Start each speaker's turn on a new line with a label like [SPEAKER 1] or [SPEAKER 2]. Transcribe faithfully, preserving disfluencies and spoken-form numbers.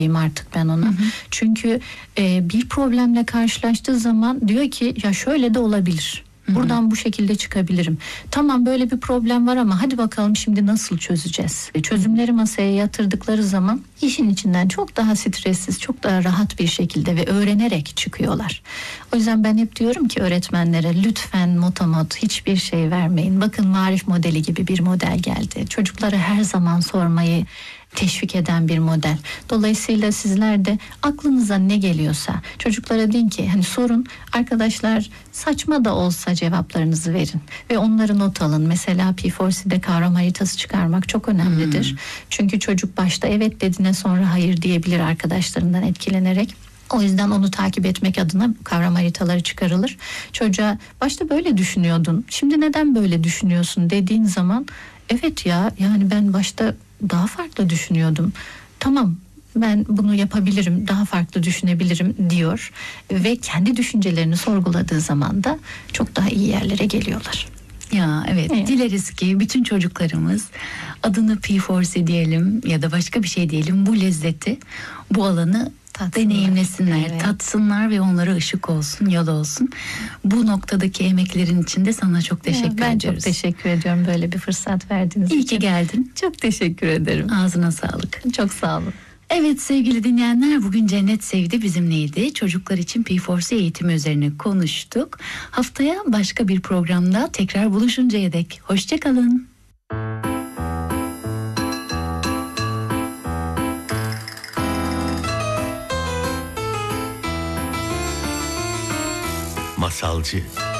[SPEAKER 1] artık ben ona. Hı hı. Çünkü e, bir problemle karşılaştığı zaman diyor ki ya şöyle de olabilir. Buradan bu şekilde çıkabilirim. Tamam, böyle bir problem var ama hadi bakalım şimdi nasıl çözeceğiz? Çözümleri masaya yatırdıkları zaman işin içinden çok daha stressiz, çok daha rahat bir şekilde ve öğrenerek çıkıyorlar. O yüzden ben hep diyorum ki öğretmenlere lütfen motomot hiçbir şey vermeyin. Bakın Marif modeli gibi bir model geldi. Çocuklara her zaman sormayı teşvik eden bir model. Dolayısıyla sizler de aklınıza ne geliyorsa çocuklara deyin ki hani sorun, arkadaşlar saçma da olsa cevaplarınızı verin ve onları not alın. Mesela P dört C'de kavram haritası çıkarmak çok önemlidir. Hmm. Çünkü çocuk başta evet dediğine sonra hayır diyebilir arkadaşlarından etkilenerek. O yüzden onu takip etmek adına kavram haritaları çıkarılır. Çocuğa başta böyle düşünüyordun, şimdi neden böyle düşünüyorsun dediğin zaman evet ya yani ben başta daha farklı düşünüyordum. Tamam, ben bunu yapabilirim, daha farklı düşünebilirim diyor ve kendi düşüncelerini sorguladığı zaman da çok daha iyi yerlere geliyorlar.
[SPEAKER 2] Ya evet, evet, dileriz ki bütün çocuklarımız adını P dört C diyelim ya da başka bir şey diyelim, bu lezzeti, bu alanı tatsınlar, deneyimlesinler, evet, tatsınlar ve onlara ışık olsun, yol olsun. Bu noktadaki emeklerin için de sana çok teşekkür ya,
[SPEAKER 1] ben
[SPEAKER 2] ediyoruz.
[SPEAKER 1] Ben çok teşekkür ediyorum böyle bir fırsat verdiğiniz
[SPEAKER 2] İyi
[SPEAKER 1] için.
[SPEAKER 2] İyi ki geldin.
[SPEAKER 1] Çok teşekkür ederim.
[SPEAKER 2] Ağzına sağlık.
[SPEAKER 1] Çok sağ olun.
[SPEAKER 2] Evet sevgili dinleyenler, bugün Cennet Sevdi bizimleydi. Çocuklar için P dört C eğitimi üzerine konuştuk. Haftaya başka bir programda tekrar buluşuncaya dek hoşça kalın.
[SPEAKER 3] Masalcı